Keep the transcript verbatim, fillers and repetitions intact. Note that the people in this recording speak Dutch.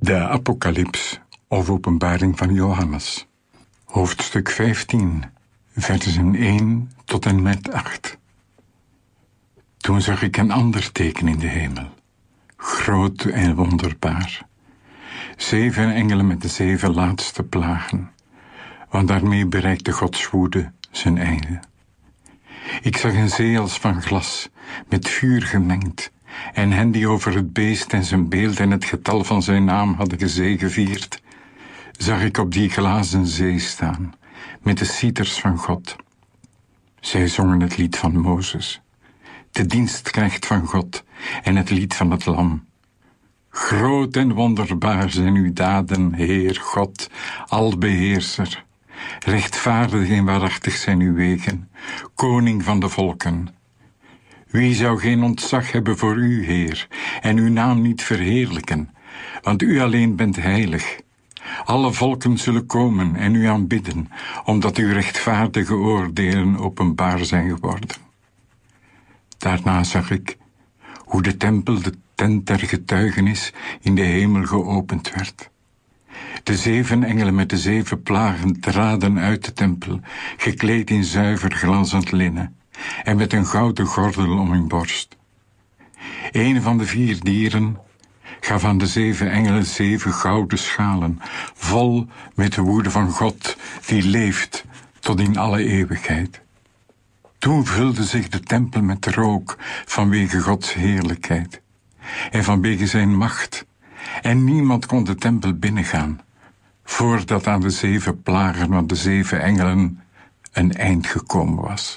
De Apocalyps of Openbaring van Johannes, hoofdstuk vijftien, versen één tot en met acht. Toen zag ik een ander teken in de hemel, groot en wonderbaar. Zeven engelen met de zeven laatste plagen, want daarmee bereikte Gods woede zijn einde. Ik zag een zee als van glas, met vuur gemengd, en hen die over het beest en zijn beeld en het getal van zijn naam hadden gezegevierd, zag ik op die glazen zee staan, met de citers van God. Zij zongen het lied van Mozes, de dienstknecht van God, en het lied van het lam. Groot en wonderbaar zijn uw daden, Heer God, albeheerser. Rechtvaardig en waarachtig zijn uw wegen, koning van de volken. Wie zou geen ontzag hebben voor u, Heer, en uw naam niet verheerlijken, want u alleen bent heilig. Alle volken zullen komen en u aanbidden, omdat uw rechtvaardige oordelen openbaar zijn geworden. Daarna zag ik hoe de tempel, de tent der getuigenis, in de hemel geopend werd. De zeven engelen met de zeven plagen traden uit de tempel, gekleed in zuiver glanzend linnen, en met een gouden gordel om hun borst. Een van de vier dieren gaf aan de zeven engelen zeven gouden schalen, vol met de woede van God, die leeft tot in alle eeuwigheid. Toen vulde zich de tempel met rook vanwege Gods heerlijkheid en vanwege zijn macht, en niemand kon de tempel binnengaan, voordat aan de zeven plagen van de zeven engelen een eind gekomen was.